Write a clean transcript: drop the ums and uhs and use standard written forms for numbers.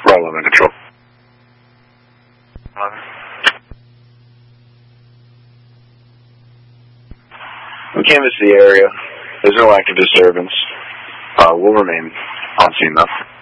Bravo 11 control. We canvass the area. There's no active disturbance. We'll remain on scene though.